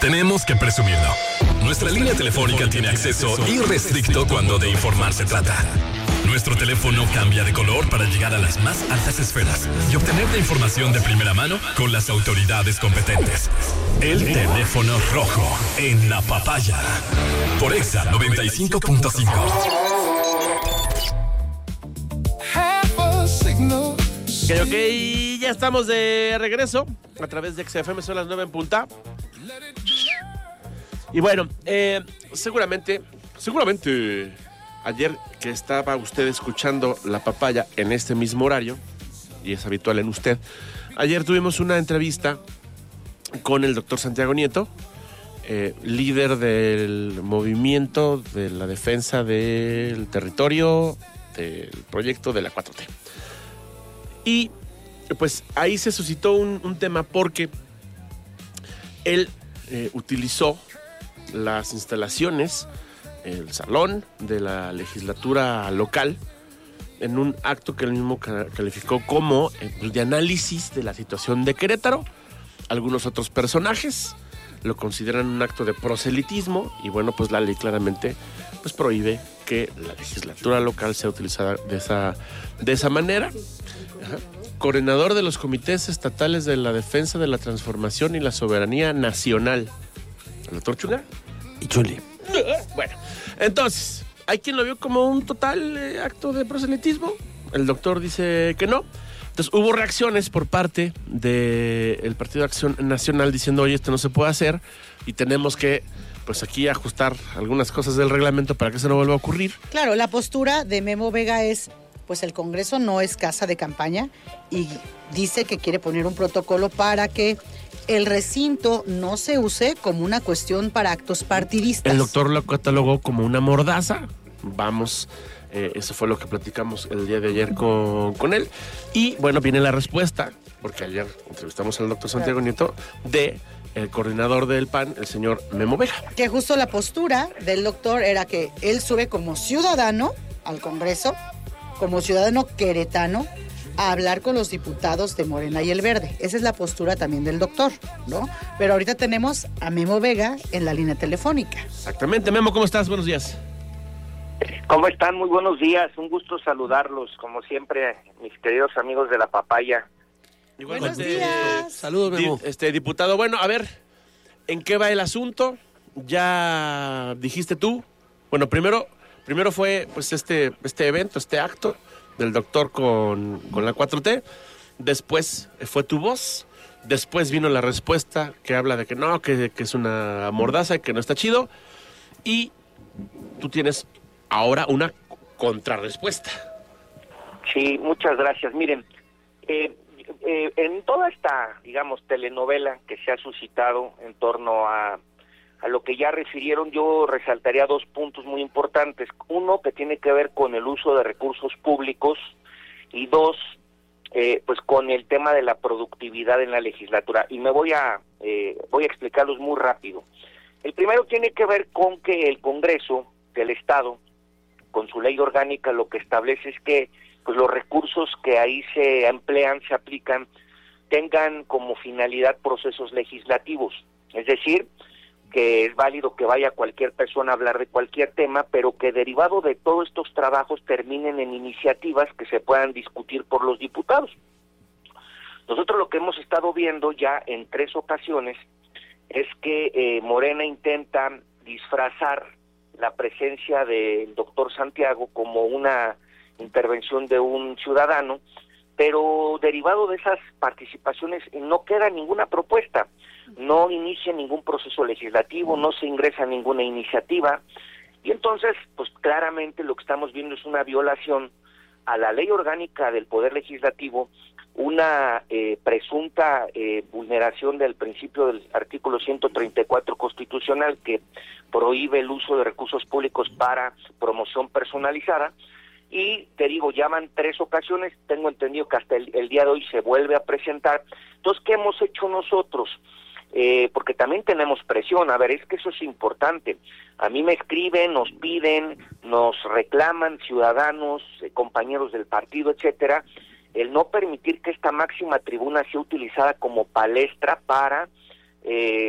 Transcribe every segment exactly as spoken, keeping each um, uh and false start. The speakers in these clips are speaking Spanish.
tenemos que presumirlo. Nuestra línea telefónica tiene acceso irrestricto cuando de informar se trata. Nuestro teléfono cambia de color para llegar a las más altas esferas y obtener la información de primera mano con las autoridades competentes. El teléfono rojo en la papaya. Por Exa noventa y cinco punto cinco. Ok, ok, ya estamos de regreso a través de X F M, son las nueve en punta. Y bueno, eh, seguramente, seguramente ayer que estaba usted escuchando La Papaya en este mismo horario, y es habitual en usted, ayer tuvimos una entrevista con el doctor Santiago Nieto, eh, líder del movimiento de la defensa del territorio del proyecto de la cuatro T. Y pues ahí se suscitó un, un tema porque él eh, utilizó las instalaciones, el salón de la legislatura local, en un acto que él mismo calificó como eh, de análisis de la situación de Querétaro. Algunos otros personajes lo consideran un acto de proselitismo y bueno, pues la ley claramente pues prohíbe que la legislatura local sea utilizada de esa, de esa manera. Ajá. Coordinador de los comités estatales de la defensa de la transformación y la soberanía nacional. ¿El doctor Chula? Y Chuli. Bueno, entonces, hay quien lo vio como un total eh, acto de proselitismo. El doctor dice que no. Entonces, hubo reacciones por parte del Partido de Acción Nacional diciendo, oye, esto no se puede hacer y tenemos que, pues aquí ajustar algunas cosas del reglamento para que eso no vuelva a ocurrir. Claro, la postura de Memo Vega es, pues el Congreso no es casa de campaña y dice que quiere poner un protocolo para que el recinto no se use como una cuestión para actos partidistas. El doctor lo catalogó como una mordaza. Vamos, eh, eso fue lo que platicamos el día de ayer con, con él. Y bueno, viene la respuesta, porque ayer entrevistamos al doctor Santiago Nieto, de el coordinador del P A N, el señor Memo Vega. Que justo la postura del doctor era que él sube como ciudadano al Congreso, como ciudadano queretano, a hablar con los diputados de Morena y El Verde. Esa es la postura también del doctor, ¿no? Pero ahorita tenemos a Memo Vega en la línea telefónica. Exactamente. Memo, ¿cómo estás? Buenos días. ¿Cómo están? Muy buenos días. Un gusto saludarlos, como siempre, mis queridos amigos de La Papaya. Buenos días. Saludos, Memo. Di, este, diputado, bueno, a ver, ¿en qué va el asunto? Ya dijiste tú. Bueno, primero, primero fue pues este, este evento, este acto del doctor con, con la cuatro T, después fue tu voz, después vino la respuesta que habla de que no, que, que es una mordaza y que no está chido, y tú tienes ahora una contrarrespuesta. Sí, muchas gracias. Miren, eh, eh, en toda esta, digamos, telenovela que se ha suscitado en torno a A lo que ya refirieron, yo resaltaría dos puntos muy importantes. Uno, que tiene que ver con el uso de recursos públicos, y dos, eh, pues con el tema de la productividad en la legislatura. Y me voy a, eh, voy a explicarlos muy rápido. El primero tiene que ver con que el Congreso del Estado, con su ley orgánica, lo que establece es que pues los recursos que ahí se emplean, se aplican, tengan como finalidad procesos legislativos. Es decir, que es válido que vaya cualquier persona a hablar de cualquier tema, pero que derivado de todos estos trabajos terminen en iniciativas que se puedan discutir por los diputados. Nosotros lo que hemos estado viendo ya en tres ocasiones es que eh, Morena intenta disfrazar la presencia del doctor Santiago como una intervención de un ciudadano, pero derivado de esas participaciones no queda ninguna propuesta. No inicia ningún proceso legislativo, no se ingresa ninguna iniciativa, y entonces, pues claramente lo que estamos viendo es una violación a la ley orgánica del Poder Legislativo, una eh, presunta eh, vulneración del principio del artículo ciento treinta y cuatro constitucional que prohíbe el uso de recursos públicos para promoción personalizada. Y te digo, ya van tres ocasiones, tengo entendido que hasta el, el día de hoy se vuelve a presentar. Entonces, ¿qué hemos hecho nosotros? Eh, porque también tenemos presión, a ver, es que eso es importante. A mí me escriben, nos piden, nos reclaman ciudadanos, eh, compañeros del partido, etcétera, el no permitir que esta máxima tribuna sea utilizada como palestra para eh,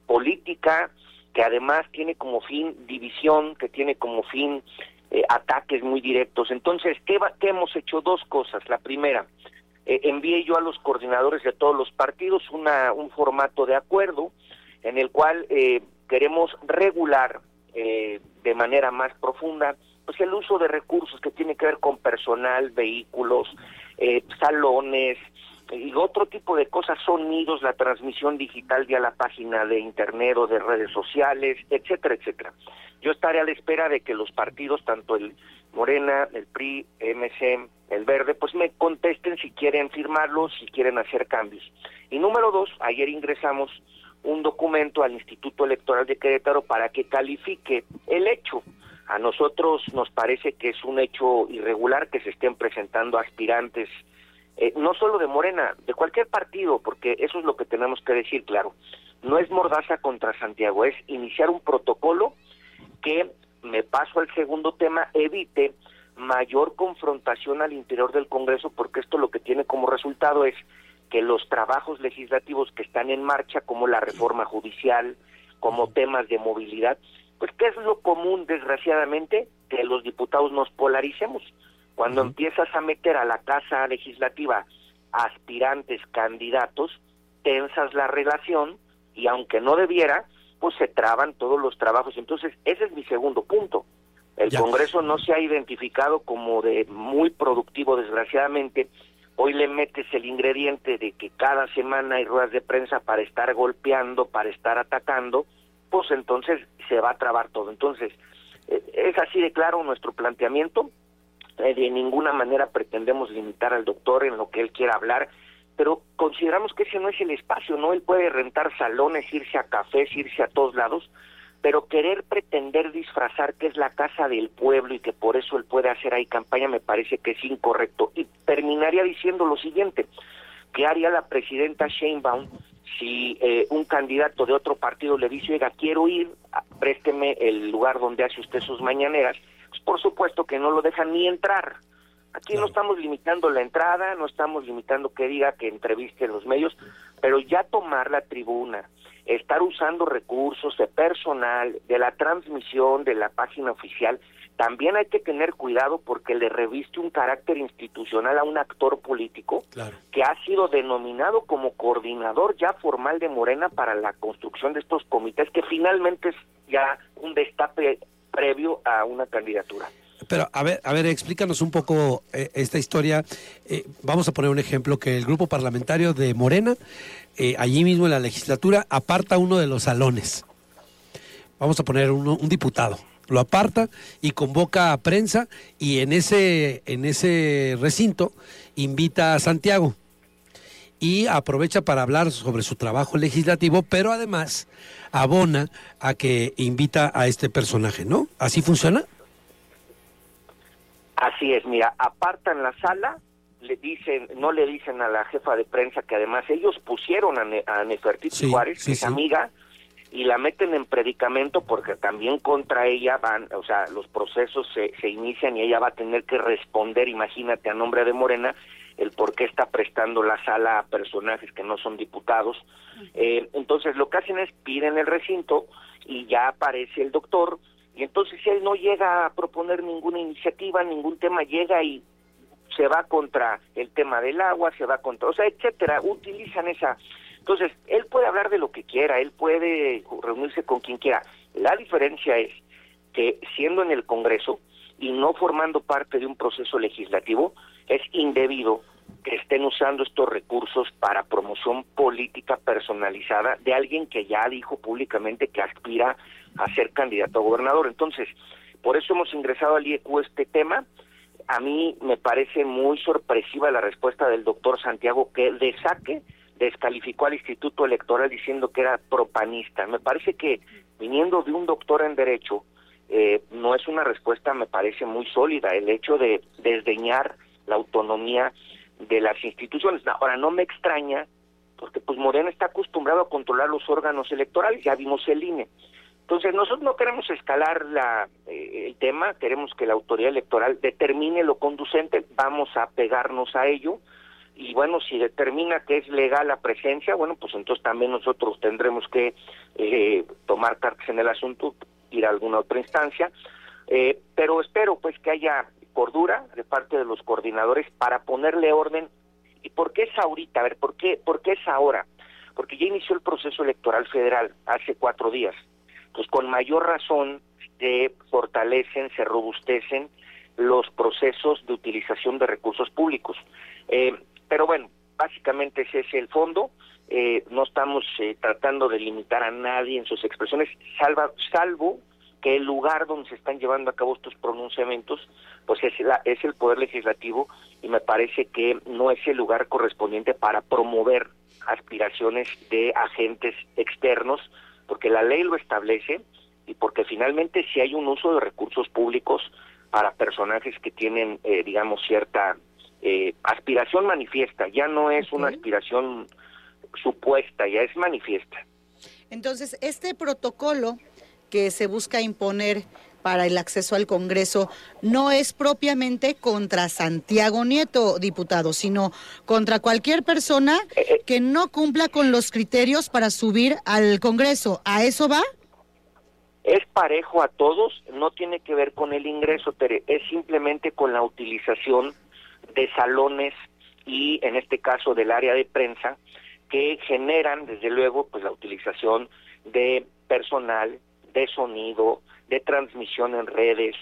política, que además tiene como fin división, que tiene como fin eh, ataques muy directos. Entonces, ¿qué, va, ¿qué hemos hecho? Dos cosas. La primera, eh, envié yo a los coordinadores de todos los partidos una un formato de acuerdo en el cual eh, queremos regular eh, de manera más profunda pues el uso de recursos que tiene que ver con personal, vehículos, eh, salones y otro tipo de cosas, sonidos, la transmisión digital vía la página de internet o de redes sociales, etcétera, etcétera. Yo estaré a la espera de que los partidos, tanto el Morena, el P R I, M C, el Verde, pues me contesten si quieren firmarlos, si quieren hacer cambios. Y número dos, ayer ingresamos un documento al Instituto Electoral de Querétaro para que califique el hecho. A nosotros nos parece que es un hecho irregular que se estén presentando aspirantes, eh, no solo de Morena, de cualquier partido, porque eso es lo que tenemos que decir, claro. No es mordaza contra Santiago, es iniciar un protocolo que, me paso al segundo tema, evite mayor confrontación al interior del Congreso, porque esto lo que tiene como resultado es que los trabajos legislativos que están en marcha, como la reforma judicial, como temas de movilidad, pues ¿qué es lo común, desgraciadamente? Que los diputados nos polaricemos. Cuando uh-huh. empiezas a meter a la Casa Legislativa aspirantes, candidatos, tensas la relación y aunque no debiera, pues se traban todos los trabajos. Entonces, ese es mi segundo punto. El ya. Congreso no se ha identificado como de muy productivo, desgraciadamente. Hoy le metes el ingrediente de que cada semana hay ruedas de prensa para estar golpeando, para estar atacando, pues entonces se va a trabar todo. Entonces, eh, es así de claro nuestro planteamiento. Eh, de ninguna manera pretendemos limitar al doctor en lo que él quiera hablar, pero consideramos que ese no es el espacio, ¿no? Él puede rentar salones, irse a cafés, irse a todos lados, pero querer pretender disfrazar que es la casa del pueblo y que por eso él puede hacer ahí campaña me parece que es incorrecto. Y terminaría diciendo lo siguiente, ¿qué haría la presidenta Sheinbaum si eh, un candidato de otro partido le dice, oiga, quiero ir, présteme el lugar donde hace usted sus mañaneras? Pues por supuesto que no lo dejan ni entrar. Aquí claro. no estamos limitando la entrada, no estamos limitando que diga que entreviste en los medios, pero ya tomar la tribuna, estar usando recursos de personal, de la transmisión, de la página oficial, también hay que tener cuidado porque le reviste un carácter institucional a un actor político claro. que ha sido denominado como coordinador ya formal de Morena para la construcción de estos comités, que finalmente es ya un destape previo a una candidatura. Pero, a ver, a ver, explícanos un poco eh, esta historia. Eh, vamos a poner un ejemplo, que el grupo parlamentario de Morena, eh, allí mismo en la legislatura, aparta uno de los salones. Vamos a poner uno, un diputado. Lo aparta y convoca a prensa y en ese, en ese recinto invita a Santiago y aprovecha para hablar sobre su trabajo legislativo, pero además abona a que invita a este personaje, ¿no? ¿Así funciona? Así es, mira, apartan la sala, le dicen, no le dicen a la jefa de prensa que además ellos pusieron a, ne, a Nefertiti sí, Juárez, sí, que es sí. amiga, y la meten en predicamento porque también contra ella van, o sea, los procesos se, se inician y ella va a tener que responder, imagínate, a nombre de Morena, el por qué está prestando la sala a personajes que no son diputados. Eh, entonces lo que hacen es piden el recinto y ya aparece el doctor, y entonces él no llega a proponer ninguna iniciativa, ningún tema, llega y se va contra el tema del agua, se va contra, o sea, etcétera, utilizan esa. Entonces, él puede hablar de lo que quiera, él puede reunirse con quien quiera. La diferencia es que siendo en el Congreso y no formando parte de un proceso legislativo, es indebido que estén usando estos recursos para promoción política personalizada de alguien que ya dijo públicamente que aspira a ser candidato a gobernador. Entonces, por eso hemos ingresado al I E Q este tema. A mí me parece muy sorpresiva la respuesta del doctor Santiago, que de saque descalificó al Instituto Electoral diciendo que era propanista. Me parece que viniendo de un doctor en Derecho, eh, no es una respuesta, me parece muy sólida, el hecho de desdeñar la autonomía de las instituciones. Ahora, no me extraña, porque pues Morena está acostumbrado a controlar los órganos electorales, ya vimos el I N E. Entonces, nosotros no queremos escalar la, eh, el tema, queremos que la autoridad electoral determine lo conducente, vamos a pegarnos a ello, y bueno, si determina que es legal la presencia, bueno, pues entonces también nosotros tendremos que eh, tomar cartas en el asunto, ir a alguna otra instancia, eh, pero espero pues que haya cordura de parte de los coordinadores para ponerle orden. ¿Y por qué es ahorita? A ver, ¿por qué, por qué es ahora? Porque ya inició el proceso electoral federal hace cuatro días, pues con mayor razón se fortalecen, se robustecen los procesos de utilización de recursos públicos. Eh, pero bueno, básicamente ese es el fondo. Eh, no estamos eh, tratando de limitar a nadie en sus expresiones, salva, salvo que el lugar donde se están llevando a cabo estos pronunciamientos, pues es, la, es el Poder Legislativo, y me parece que no es el lugar correspondiente para promover aspiraciones de agentes externos, porque la ley lo establece y porque finalmente si hay un uso de recursos públicos para personajes que tienen, eh, digamos, cierta eh, aspiración manifiesta, ya no es okay. una aspiración supuesta, ya es manifiesta. Entonces, este protocolo que se busca imponer para el acceso al Congreso no es propiamente contra Santiago Nieto, diputado, sino contra cualquier persona que no cumpla con los criterios para subir al Congreso. ¿A eso va? Es parejo a todos, no tiene que ver con el ingreso, Tere, es simplemente con la utilización de salones y, en este caso, del área de prensa, que generan, desde luego, pues la utilización de personal, de sonido, de transmisión en redes,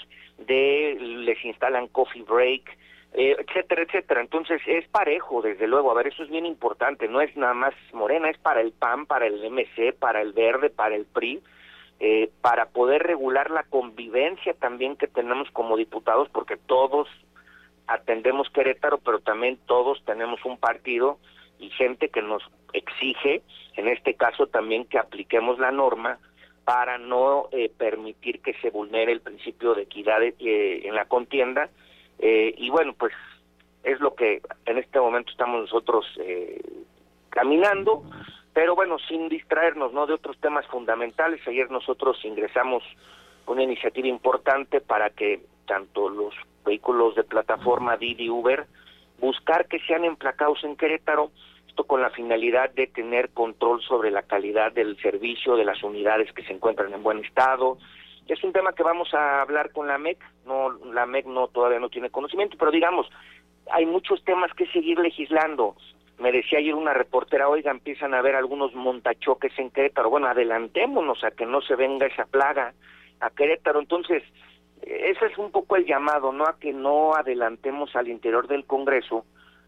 de les instalan coffee break, eh, etcétera, etcétera. Entonces es parejo, desde luego. A ver, eso es bien importante, no es nada más Morena, es para el P A N, para el M C, para el Verde, para el P R I, eh, para poder regular la convivencia también que tenemos como diputados, porque todos atendemos Querétaro, pero también todos tenemos un partido y gente que nos exige, en este caso también, que apliquemos la norma para no eh, permitir que se vulnere el principio de equidad eh, en la contienda, eh, y bueno, pues es lo que en este momento estamos nosotros eh, caminando, pero bueno, sin distraernos, ¿no?, de otros temas fundamentales. Ayer nosotros ingresamos una iniciativa importante para que tanto los vehículos de plataforma Didi y Uber, buscar que sean emplacados en Querétaro, esto con la finalidad de tener control sobre la calidad del servicio, de las unidades que se encuentran en buen estado. Es un tema que vamos a hablar con la M E C, no, la M E C no todavía no tiene conocimiento, pero digamos, hay muchos temas que seguir legislando. Me decía ayer una reportera, oiga, empiezan a haber algunos montachoques en Querétaro. Bueno, adelantémonos a que no se venga esa plaga a Querétaro. Entonces, ese es un poco el llamado, ¿no?, a que no adelantemos al interior del Congreso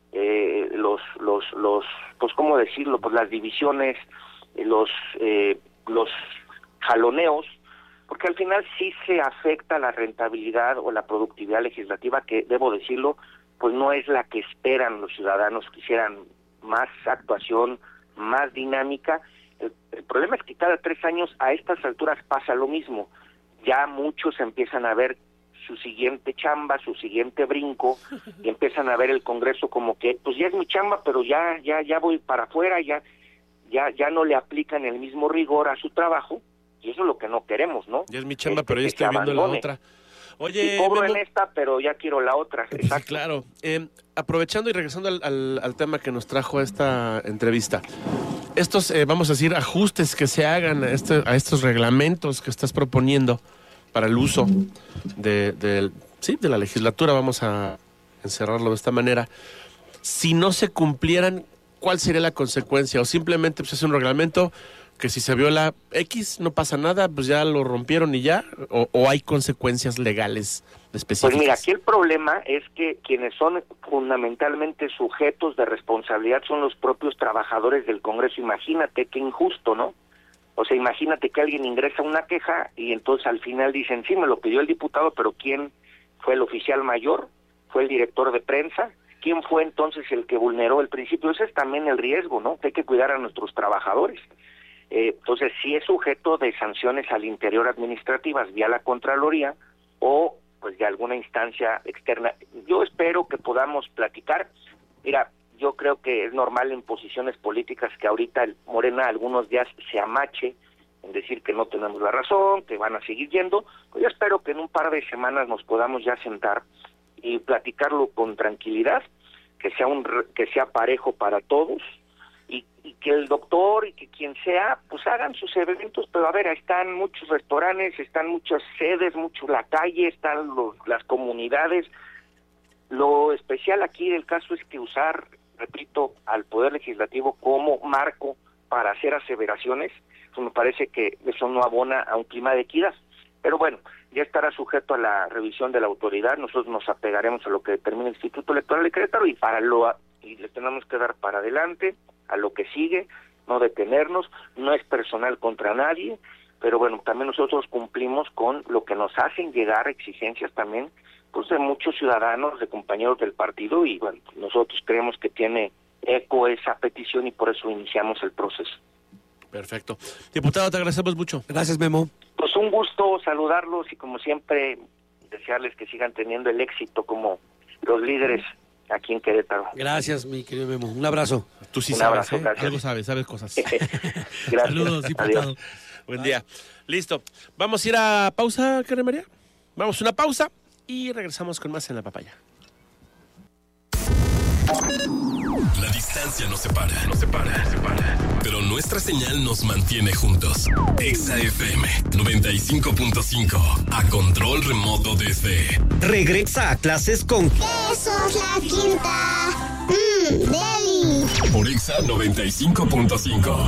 Eh, los, los, los, pues cómo decirlo, pues las divisiones, eh, los, eh, los jaloneos, porque al final sí se afecta la rentabilidad o la productividad legislativa, que debo decirlo, pues no es la que esperan los ciudadanos. Quisieran más actuación, más dinámica. El, el problema es que cada tres años a estas alturas pasa lo mismo. Ya muchos empiezan a ver su siguiente chamba, su siguiente brinco, y empiezan a ver el Congreso como que, pues ya es mi chamba, pero ya ya ya voy para afuera, ya ya ya no le aplican el mismo rigor a su trabajo, y eso es lo que no queremos, ¿no? Ya es mi chamba, este, pero ya estoy viendo la otra. Oye, y cobro Memo... en esta, pero ya quiero la otra. Sí, claro. Eh, aprovechando y regresando al, al, al tema que nos trajo esta entrevista, estos, eh, vamos a decir, ajustes que se hagan a, este, a estos reglamentos que estás proponiendo para el uso de, de, sí, de la legislatura, vamos a encerrarlo de esta manera, si no se cumplieran, ¿cuál sería la consecuencia? O simplemente pues, es un reglamento que si se viola X, no pasa nada, pues ya lo rompieron y ya, o, o hay consecuencias legales específicas. Pues mira, aquí el problema es que quienes son fundamentalmente sujetos de responsabilidad son los propios trabajadores del Congreso. Imagínate qué injusto, ¿no? O sea, imagínate que alguien ingresa una queja y entonces al final dicen, sí, me lo pidió el diputado, pero ¿quién fue el oficial mayor? ¿Fue el director de prensa? ¿Quién fue entonces el que vulneró el principio? Ese es también el riesgo, ¿no? Que hay que cuidar a nuestros trabajadores. Eh, entonces, sí es sujeto de sanciones al interior administrativas vía la Contraloría o pues de alguna instancia externa. Yo espero que podamos platicar. Mira, yo creo que es normal en posiciones políticas que ahorita el Morena algunos días se amache en decir que no tenemos la razón, que van a seguir yendo. Pues yo espero que en un par de semanas nos podamos ya sentar y platicarlo con tranquilidad, que sea un que sea parejo para todos y, y que el doctor y que quien sea pues hagan sus eventos, pero a ver, están muchos restaurantes, están muchas sedes, mucho la calle, están los, las comunidades. Lo especial aquí del caso es que usar, repito, al Poder Legislativo como marco para hacer aseveraciones, pues me parece que eso no abona a un clima de equidad. Pero bueno, ya estará sujeto a la revisión de la autoridad. Nosotros nos apegaremos a lo que determina el Instituto Electoral de Querétaro y para lo y le tenemos que dar para adelante a lo que sigue, no detenernos. No es personal contra nadie, pero bueno, también nosotros cumplimos con lo que nos hacen llegar exigencias también pues de muchos ciudadanos, de compañeros del partido, y bueno, nosotros creemos que tiene eco esa petición y por eso iniciamos el proceso. Perfecto. Diputado, te agradecemos mucho. Gracias, Memo. Pues un gusto saludarlos y como siempre desearles que sigan teniendo el éxito como los líderes aquí en Querétaro. Gracias, mi querido Memo. Un abrazo. Tú sí Un sabes, abrazo, ¿eh? gracias. Algo sabes, sabes cosas. Gracias. Saludos, diputado. Adiós. Buen día. Listo. Vamos a ir a pausa, Karen María. Vamos a una pausa y regresamos con más en La Papaya. La distancia nos separa, nos separa, nos separa. Pero nuestra señal nos mantiene juntos. Exa F M noventa y cinco punto cinco. A control remoto desde... Regresa a clases con... ¡Eso es la quinta! ¡Mmm, deli! Por Exa noventa y cinco punto cinco.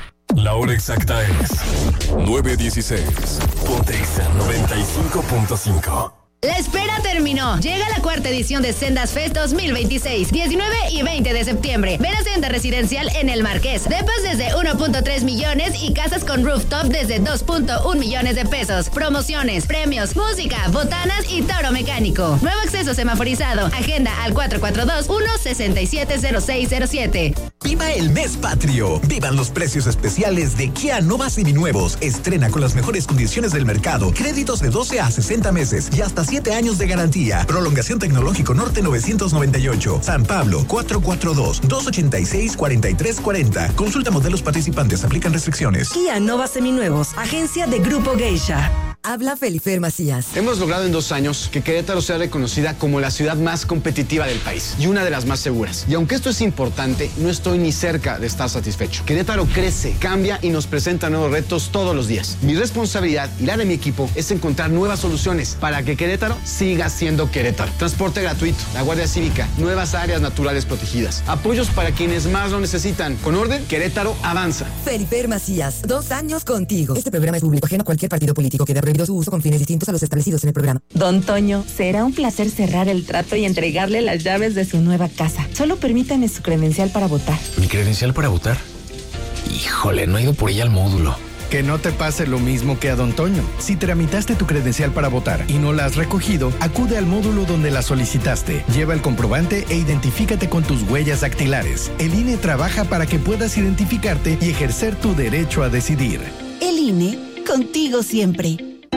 La hora exacta es nueve dieciséis. Ponte Exa noventa y cinco punto cinco. La espera terminó. Llega la cuarta edición de Sendas Fest dos mil veintiséis, diecinueve y veinte de septiembre. Ven a Senda Residencial en El Marqués. Depas desde uno punto tres millones y casas con rooftop desde dos punto uno millones de pesos. Promociones, premios, música, botanas y toro mecánico. Nuevo acceso semaforizado. Agenda al cuatro cuatro dos, uno seis siete cero seis cero siete. ¡Viva el mes patrio! ¡Vivan los precios especiales de Kia Nova Seminuevos! Estrena con las mejores condiciones del mercado. Créditos de doce a sesenta meses y hasta siete años de garantía. Prolongación Tecnológico Norte novecientos noventa y ocho. San Pablo, cuatro cuatro dos, dos ocho seis, cuatro tres cuatro cero. Consulta modelos participantes. Aplican restricciones. Kia Nova Seminuevos. Agencia de Grupo Geisha. Habla Felifer Macías. Hemos logrado en dos años que Querétaro sea reconocida como la ciudad más competitiva del país y una de las más seguras. Y aunque esto es importante, no estoy ni cerca de estar satisfecho. Querétaro crece, cambia y nos presenta nuevos retos todos los días. Mi responsabilidad y la de mi equipo es encontrar nuevas soluciones para que Querétaro siga siendo Querétaro. Transporte gratuito, la Guardia Cívica, nuevas áreas naturales protegidas, apoyos para quienes más lo necesitan. Con orden, Querétaro avanza. Felifer Macías, dos años contigo. Este programa es público ajeno a cualquier partido político que dé prohibido su uso con fines distintos a los establecidos en el programa. Don Toño, será un placer cerrar el trato y entregarle las llaves de su nueva casa. Solo permítame su credencial para votar. ¿Mi credencial para votar? Híjole, no he ido por ella al módulo. Que no te pase lo mismo que a Don Toño. Si tramitaste tu credencial para votar y no la has recogido, acude al módulo donde la solicitaste. Lleva el comprobante e identifícate con tus huellas dactilares. El I N E trabaja para que puedas identificarte y ejercer tu derecho a decidir. El I N E, contigo siempre.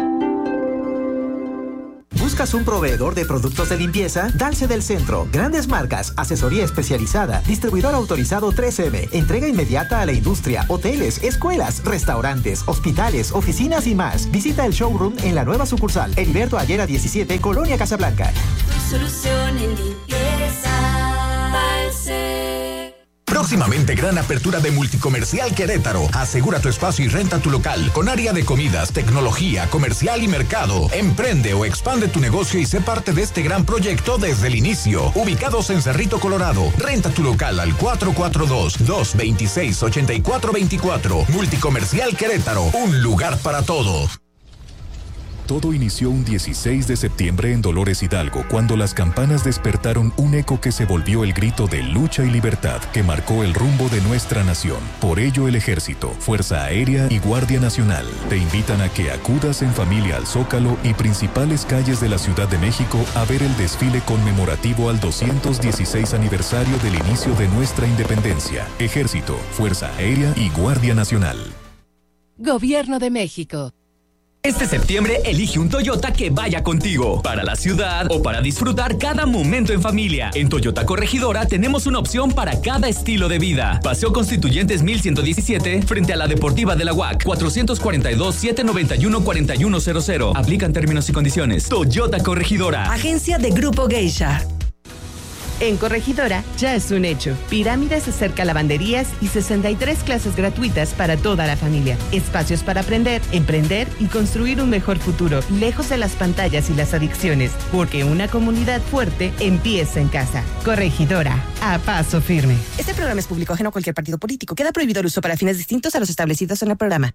¿Buscas un proveedor de productos de limpieza? Dalce del Centro. Grandes marcas, asesoría especializada, distribuidor autorizado tres eme, entrega inmediata a la industria, hoteles, escuelas, restaurantes, hospitales, oficinas y más. Visita el showroom en la nueva sucursal, Heriberto Ayera diecisiete, Colonia Casablanca. Tu solución en limpieza, Dalce. Próximamente gran apertura de Multicomercial Querétaro. Asegura tu espacio y renta tu local con área de comidas, tecnología, comercial y mercado. Emprende o expande tu negocio y sé parte de este gran proyecto desde el inicio. Ubicados en Cerrito, Colorado. Renta tu local al cuatro cuatro dos, dos dos seis, ocho cuatro dos cuatro. Multicomercial Querétaro. Un lugar para todos. Todo inició un dieciséis de septiembre en Dolores Hidalgo, cuando las campanas despertaron un eco que se volvió el grito de lucha y libertad que marcó el rumbo de nuestra nación. Por ello, el Ejército, Fuerza Aérea y Guardia Nacional te invitan a que acudas en familia al Zócalo y principales calles de la Ciudad de México a ver el desfile conmemorativo al doscientos dieciséis aniversario del inicio de nuestra independencia. Ejército, Fuerza Aérea y Guardia Nacional. Gobierno de México. Este septiembre elige un Toyota que vaya contigo, para la ciudad o para disfrutar cada momento en familia. En Toyota Corregidora tenemos una opción para cada estilo de vida. Paseo Constituyentes mil ciento diecisiete frente a la Deportiva de la U A C, cuatrocientos cuarenta y dos, setecientos noventa y uno, cuarenta y uno cero cero. Aplican términos y condiciones. Toyota Corregidora. Agencia de Grupo Geisha. En Corregidora ya es un hecho. Pirámides acerca lavanderías y sesenta y tres clases gratuitas para toda la familia. Espacios para aprender, emprender y construir un mejor futuro, lejos de las pantallas y las adicciones, porque una comunidad fuerte empieza en casa. Corregidora, a paso firme. Este programa es público ajeno a cualquier partido político. Queda prohibido el uso para fines distintos a los establecidos en el programa.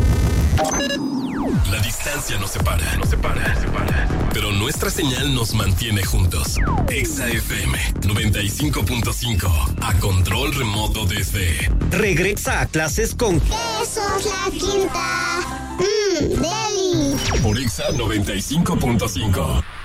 La distancia nos separa, nos separa, nos separa. Pero nuestra señal nos mantiene juntos. Exa F M noventa y cinco punto cinco, a control remoto desde... Regresa a clases con... Quesos La Quinta. Mmm, deli. Por Exa noventa y cinco punto cinco.